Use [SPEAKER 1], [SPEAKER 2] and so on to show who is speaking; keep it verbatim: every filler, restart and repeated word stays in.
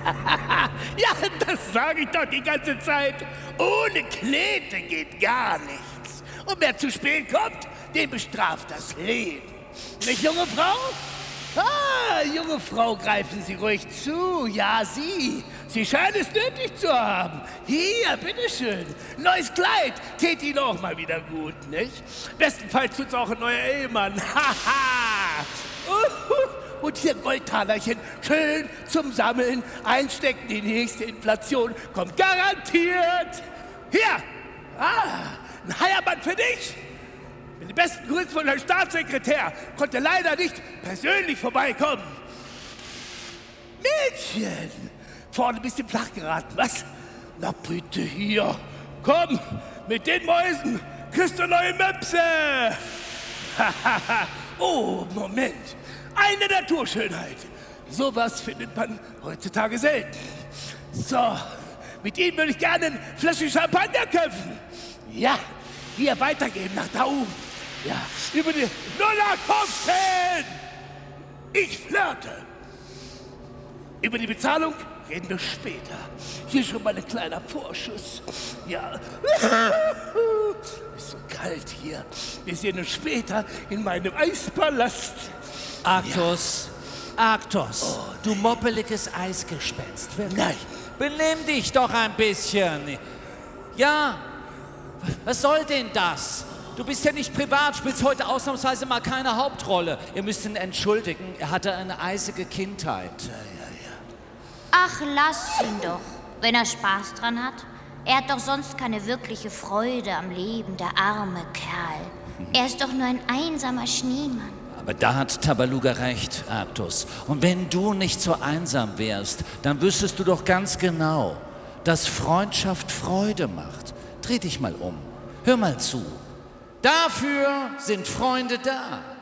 [SPEAKER 1] Ja, das sage ich doch die ganze Zeit. Ohne Knete geht gar nichts. Und wer zu spät kommt, den bestraft das Leben. Nicht, junge Frau? Ah, junge Frau, greifen Sie ruhig zu. Ja, Sie. Sie scheinen es nötig zu haben. Hier, bitteschön. Neues Kleid. Tät Ihnen auch mal wieder gut, nicht? Bestenfalls tut's auch ein neuer Ehemann. Haha. Uhu. Und hier Goldtalerchen. Schön zum Sammeln. Einstecken, die nächste Inflation kommt garantiert. Hier. Ah, ein Heiermann für dich. Mit den besten Grüßen von Herrn Staatssekretär konnte leider nicht persönlich vorbeikommen. Mädchen, vorne ein bisschen flach geraten, was? Na bitte hier, komm, mit den Mäusen kriegst du neue Möpse. Oh, Moment, eine Naturschönheit. Sowas findet man heutzutage selten. So, mit Ihnen würde ich gerne eine Flasche Champagner köpfen. Ja, hier weitergeben nach da oben. Ja, über die null acht fünfzehn! Ich flirte. Über die Bezahlung reden wir später. Hier schon mal ein kleiner Vorschuss. Ja. Ist so kalt hier. Wir sehen uns später in meinem Eispalast.
[SPEAKER 2] Arktos, ja. Arktos, oh, du moppeliges Eisgespenst.
[SPEAKER 1] Nein.
[SPEAKER 2] Benimm dich doch ein bisschen. Ja, was soll denn das? Du bist ja nicht privat, spielst heute ausnahmsweise mal keine Hauptrolle. Ihr müsst ihn entschuldigen, er hatte eine eisige Kindheit.
[SPEAKER 1] Ja, ja, ja.
[SPEAKER 3] Ach, lass ihn doch, wenn er Spaß dran hat. Er hat doch sonst keine wirkliche Freude am Leben, der arme Kerl. Er ist doch nur ein einsamer Schneemann.
[SPEAKER 2] Aber da hat Tabaluga recht, Arktos. Und wenn du nicht so einsam wärst, dann wüsstest du doch ganz genau, dass Freundschaft Freude macht. Dreh dich mal um, hör mal zu. Dafür sind Freunde da.